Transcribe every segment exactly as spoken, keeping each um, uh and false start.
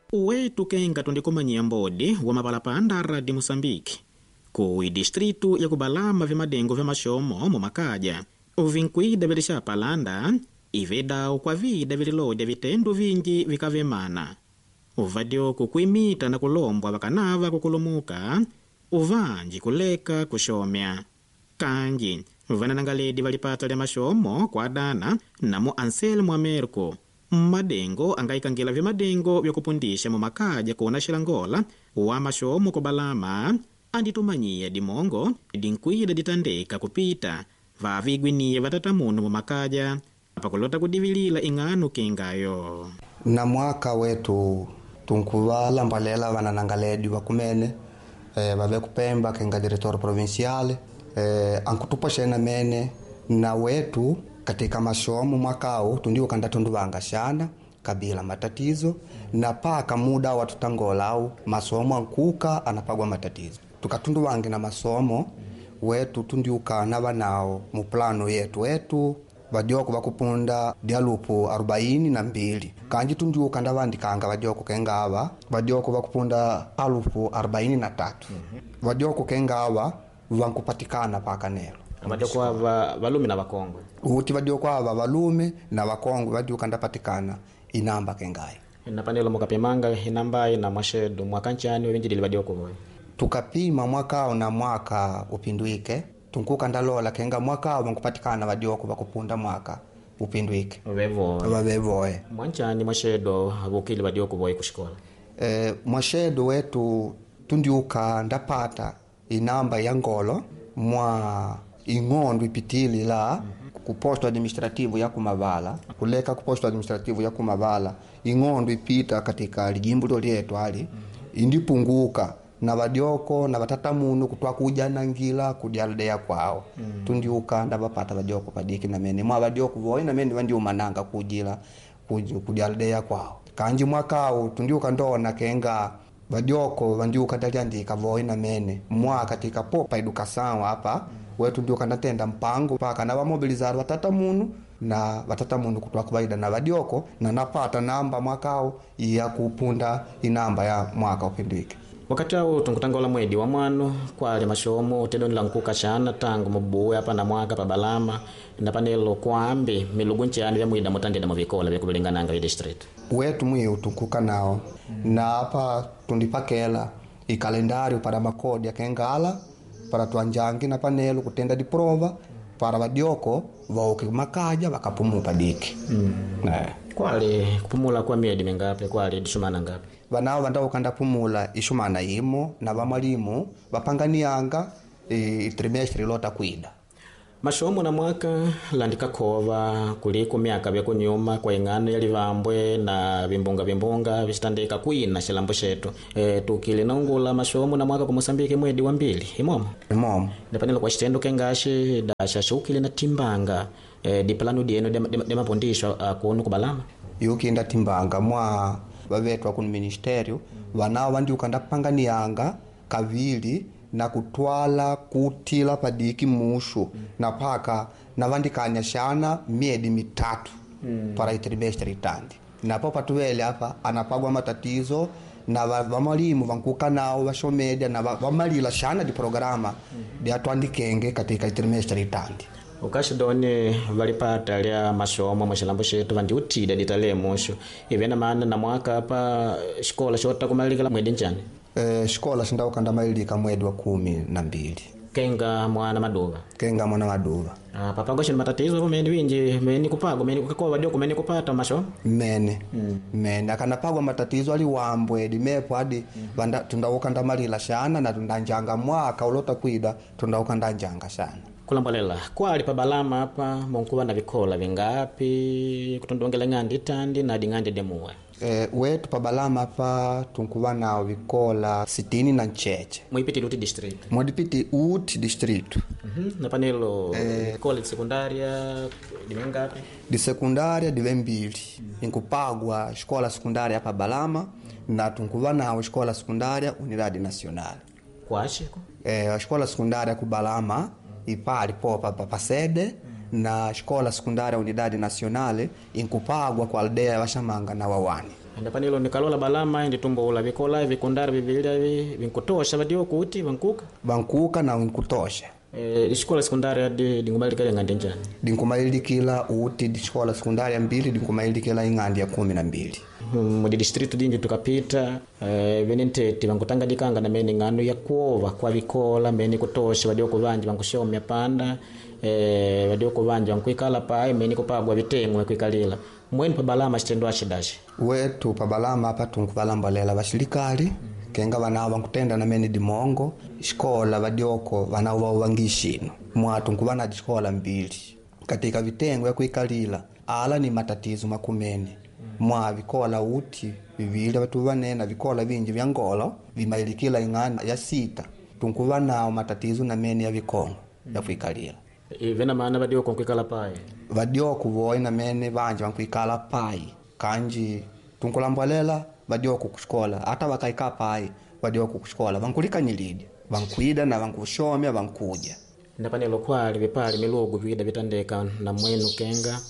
Wetu kenga tundikumanyia mbodi wa mapalapanda radi Mosambiki kui distritu ya kubalama vya madengo vya mashomo mu makaja uvinkwida vilisha palanda iveda kwa vida vililodya vitendo vingi vikavemana uvadio kukwimita na kulombwa vakanava kukulumuka uvanji kuleka kushomya kanji vananangaledi valipata lya mashomo kwa dana na mu Anselmo Americo madengo angaikangila vya madengo vya kupundisha mu makaja kuona shilangola wa mashomo kubalama anditumanyia dimongo dinkwida ditandeka kupita vavigwiniye vatatamuno mu makaja apakulota kudivilila ing'anu kingayo. Na mwaka wetu tunkuvala mbalela vananangaledi wakumene e, vave kupemba kenga director provinciale e, ankutupa shena mene na wetu katika mashomo mwakao tundiwo kanda tunduvanga shana kabila matatizo na paka muda watutangolau masomo ankuka anapagwa matatizo tukatundu wange na masomo wetu tundiuka na banao mu plano yetu wetu badioko bakupunda dialupu arobaini na mbili kanji tundiuka ndabandikanga badioko kengaba badioko bakupunda alupu arobaini na tatu badioko kengaba vankupatikana paka nero badioko aba balume na bakongwe uti badioko aba balume na bakongwe badiuka ndapatikana inamba kengai na panelo mukapemanga inamba ina mwashedo mwakanchani wenjili badioko boy tukapima mwaka na mwaka upinduike tunkuka ndalola kenga mwaka wankupatikana badioko bakupunda mwaka upinduike vevo vavevoe mwanchani mwashedo abukili badioko boy kushikola eh mwashedo wetu tundiuka ndapata inamba ya ngolo mwa ingondo ipitili la mm-hmm. kuposto administrativu ya kumavala kuleka kuposto administrativu ya kumavala ingondo ipita katika lijimbo lyetu ali mm-hmm. indipunguka na badioko na batatamuno kutwa kujana ngila kudialdea kwao mm. tundiuka ndabapata badioko padiki na mene mwa badioko voe na mene bandi umananga kujila kudialdea kwao kanji mwakao tundiuka ndona kenga badioko bandiuka daliandika voe na mene mwa katika popa education hapa mm. wetu ndiuka ndatenda mpango paka na bamobilizar batatamuno na batatamuno kutwa kubaida na badioko na napata namba mwakao ya kupunda inamba ya mwaka upindike wakati hao tunkutangola mwedi wa mwano kwa ale mashomo tedoni lankuka shana tangu mbuwe hapa na mwaka pa balama na panelo kwambi milugunche yani vya mwida mutandida mavikola vya kubelingana anga district wetu mwiu tunkuka nao mm. na hapa tundipakela ikalendari para makodi ya kengala para tuanjangi na panelo kutenda di prova para badioko vaoke makaja bakapumu padiki mm. na kwale kupumula kwa miedi mingapi kwale dishumana ngapi banao bandao kanda pumula ishumana imo na bamalimu bapanganianga e, trimestre lota kuida mashomo na mwaka landika kova kuliko miaka bya kunyuma kwa ingano ya livambwe na bimbunga bimbunga bistandika kuina shilambo shetu e, tukile naungula mashomo na mwaka kwa Mosambiki mwedi wa mbili imomo imomo ndapanelo kwa shitendo kengashi dasha shukile na timbanga e, di plano dieno de, de, de mapondisho uh, kuonu kubalama yuki nda timbanga mwa bavetwa ku ministerio banao bandi ukanda panganianga kavili na kutwala kutila padiki mushu mm. na paka na vandikanya shana miedi mitatu mm. para itrimestre itandi na popa tuwele hapa anapagwa matatizo na bamalimu vankuka nao bashomedia na bamalila shana di programa mm. dia twandikenge katika itrimestre itandi ukashidone valipata lya mashomo mwishilambo shetu vandi utida ditale mushu ivena maana na mwaka hapa shikola shota kumalika mwedi njani eh shikola shindao kanda mailika mwedi wa kumi na mbili kenga mwana maduva kenga mwana maduva ah papa ngoshe matatizo kumeni winji meni kupago meni kukoa badio kumeni kupata masho mene mm. mene akanapagwa matatizo ali wambwe dimepo hadi mm. banda tundaoka ndamalila shana na tundanjanga mwaka ulota kuida tundaoka ndanjanga shana kulambolela kwali pa balama hapa monkuwa na vikola vingapi kutondongela ngandi tandi na dingandi demuwe eh wetu pa balama hapa tunkuwa na vikola sitini na ncheche muipiti uti district muipiti uti district mhm mm na panelo eh, college sekundaria dimengapi di sekundaria di mbili mm. inkupagwa shikola sekundaria hapa balama mm. na tunkuwa na shikola sekundaria Unidade Nacional kwashiko eh shikola sekundaria ku balama ipali popa papa sede mm. na shikola sekundaria Unidade Nacional inkupagwa kwa aldea ya Washamanga na Wawani ndapanilo nikalola balama ndi tumbola vikola vikondara bibili vinkutosha badio kuti bankuka bankuka na vinkutosha. Eh, escola secundária de dingumalikala ngandi njani? Dingumalikila uti di escola secundária mbili dingumalikila ingandi ya kumi na mbili. Mu distrito dingi tukapita eh, venentete bankutanga dikanga na meni ngano ya kuova kwa vikola meni kutosha badio kubanje bankushomya panda eh, badio kubanje bankuikala pa meni kupagwa vitengo kwikalila mweni pa balama chitendo achidashi wetu pa balama apa tunkuvalambalela bashilikali kenga bana bankutenda na meni dimongo escola badioko bana wawangishino mwatu nkubana di escola mbili katika vitengo ya kuikalila ala ni matatizo makumene mwa vikola uti vivile batu banena vikola vingi vya ngolo vimailikila ingana ya sita tunkubana matatizo na meni ya vikongo ya kuikalila ivena maana badio konkwikala pai badio kuvoy na mene banje bankwikala pai kanji tunkulambalela badio kukuskola hata bakaika pai badio kukuskola bankulika nyilidi bankuida na bankushomya bankuja ndapanelo kwali bipali milugu vida bitandeka na mwenu kenga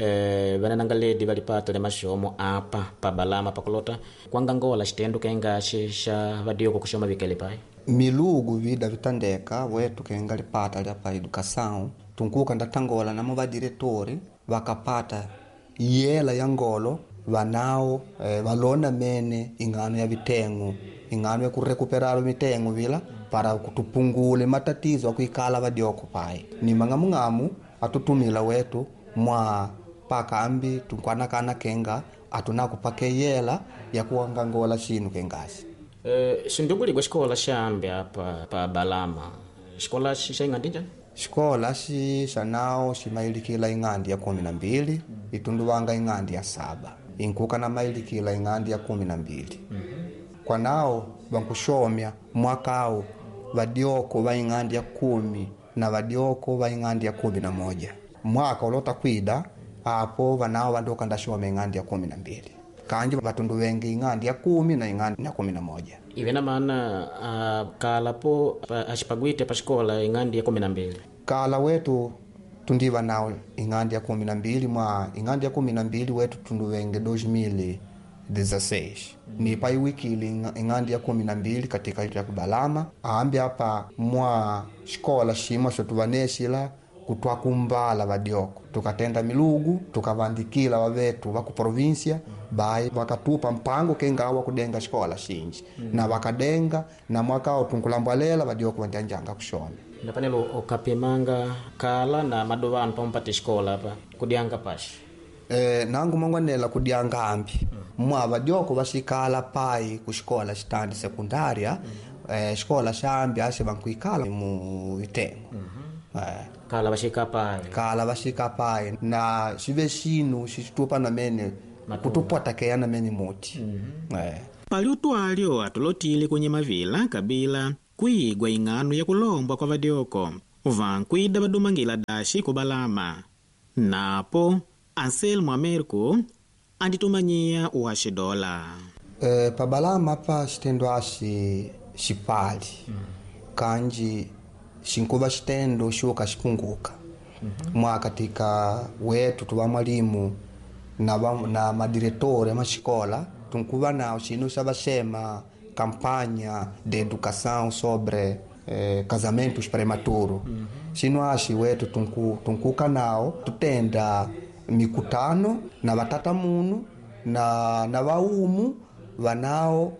eh banananga ledi balipata le mashomo apa pa balama pakulota kwanga ngola chitendo kenga shisha badio kukushoma bikele pai milugu vida vitandeka wetu kenga lipata le pa educação tunkuka ndatangola na mwa diretori wakapata yela ya ngolo wanao eh, walona mene ingano ya vitengo ingano ya kurecuperaro mitengo vila para kutupungule matatizo ya kuikala badioko pai ni mangamungamu atutumila wetu mwa paka ambi tunkwana kana kenga atuna kupake yela ya kuanga ngola shinu kengasi eh shinduguli kwa shikola shambi hapa pa balama shikola shisha ndinja shikola shi shanao shimailikila ingandi ya kumi na mbili mm. itunduwanga ingandi ya saba inkuka na mailikila ingandi ya kumi na mbili mm-hmm. kwa nao bankushomya mwakao badioko ba ingandi ya kumi na badioko ba ingandi ya kumi na moja mwaka ulota kwida hapo banao bandoka ndashoma ingandi ya kumi na mbili kanji batundu wengi ingandi ya kumi na ingandi ya kumi na moja ivena maana uh, kala po ashipagwite pa shikola ingandi ya kumi na mbili kala wetu tundiva nao ingandi ya kumi na mbili mwa ingandi ya kumi na mbili wetu tundu wenge dois mil dezesseis mm. ni pai wiki ingandi ya kumi na mbili katika ita kubalama aambi hapa mwa shikola shima shotuvaneshila kutwa kumbala badioko tukatenda milugu tukavandikila wavetu waku provincia mm. bai wakatupa mpango kenga wa kudenga shikola shinji mm. na wakadenga na mwaka tunkulambalela badioko wanjanjanga kushona ndapanelo okapimanga kala na madovano pampate shikola hapa kudianga pashi eh nangu mangwanela kudianga ambi mm. mwa badioko bashikala pai kushikola standi sekundaria mm. eh shikola shambi ashe bankuikala mu vitengo mm-hmm. eh kala bashika pai kala bashika pai na shive shinu shitupa na mene kutupota kayana mene moti mm-hmm. eh pali utwalio atulotile kwenye mavila kabila kuigwa ingano ya kulombwa kwa badioko uvankwida badumangila dashi kubalama napo Anselmo Americo anditumanyia uhashi dola eh pabalama pa shitendo ashi shipali mm. kanji shinkuba shitendo shuka shipunguka mm-hmm. mwa katika wetu tuwa mwalimu na, na madiretore mashikola tunkuba nao shinu shabashema campagna de educação sobre eh, casamentos prematuros mm-hmm. shinu ashi wetu tunku, tunkuka nao tutenda mikutano na batata munu na na baumu banao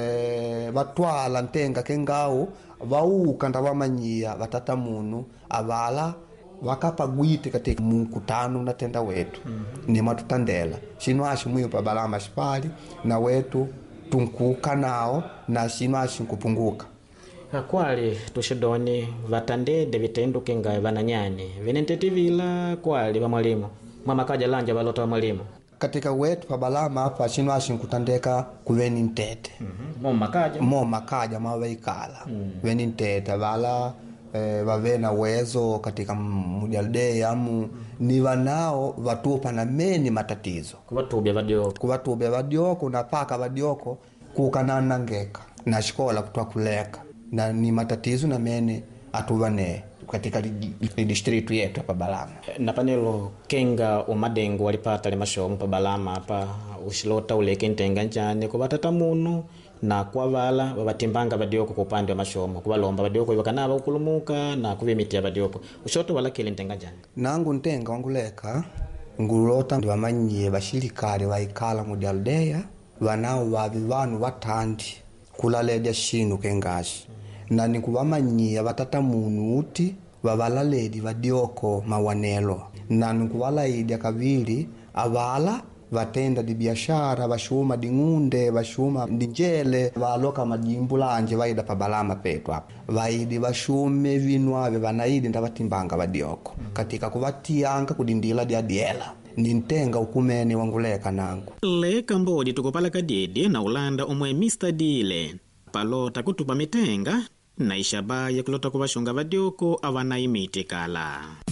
eh batwala ntenga kengao bauka ndabamanyia batata munu abala wakapagwite katika mkutano na tenda wetu mm-hmm. ni matutandela shinwashi mwiyo pa balama shipali na wetu tunkuka nao na shinwashi kupunguka kwali tushidoni vatandede vitendo kenga vananyani venenteti vila kwali ba mwalimu mama kaja lanja balota wa mwalimu katika wetu pa balama hapa shinwashi kutandeka kuveni ntete mhm mo makaja mo makaja mawaikala mm. veni ntete bala eh, wavena uwezo katika mujalde yamu ni wanao watupa na meni matatizo kuvatubia vadioko kuvatubia vadioko na paka vadioko kukanana ngeka na shikola kutwa kuleka na ni matatizo na meni atuvane katika district yetu hapa Balama na panelo kenga umadengo walipata le mashomo pa Balama hapa uxilota uleke ntenga njane kuva tata munu na kwavala vavatimbanga vadioko ku upande wa mashomo kuvalomba vadioko ivakanava ukulumuka na kuve miti ya vadioko uxilota walakele ntenga njane nangu ntenga wanguleka ngulota vamanyie vaxilikali vaikala mudi aldeya vanao vavi vanu vatandi kulaledya xinu kengaxi na nikuvamanyia vatata munu uti vavalaledi vadioko mawanelo na nikuvalaidya kavili avala vatenda di biashara vaxuma dingunde vaxuma dinjele valoka majimbu lanje vaida pabalama petu apa vaidi vaxume vinu ave vanaidi ndavatimbanga vadioko katika kuvatianga kudindila diadiela nintenga ukumene wanguleka nangu leka mbodi tukupala kadidi na ulanda umwe mister Dile palota kutupa mitenga na ishabaya kulota kuvashunga vadioko avanaimiti kala.